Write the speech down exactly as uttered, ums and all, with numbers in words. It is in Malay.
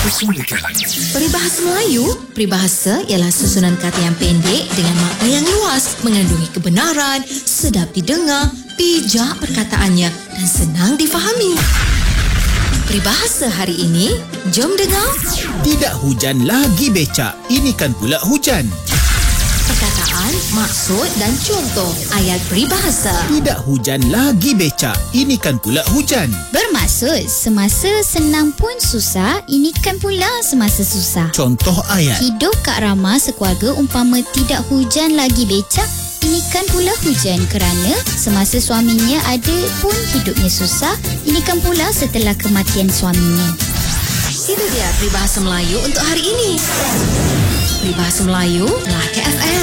dipersembahkan. Peribahasa Melayu, peribahasa ialah susunan kata yang pendek dengan makna yang luas, mengandungi kebenaran, sedap didengar, bijak perkataannya dan senang difahami. Peribahasa hari ini, jom dengar. Tidak hujan lagi becak, ini kan pula hujan. Perkataan, maksud dan contoh ayat peribahasa. Tidak hujan lagi becak, ini kan pula hujan. Bermaksud, semasa senang pun susah, ini kan pula semasa susah. Contoh ayat. Hidup Kak Rama sekeluarga umpama tidak hujan lagi becak, ini kan pula hujan kerana semasa suaminya ada pun hidupnya susah, ini kan pula setelah kematian suaminya. Itu dia peribahasa Melayu untuk hari ini. Peribahasa Melayu telah K F M.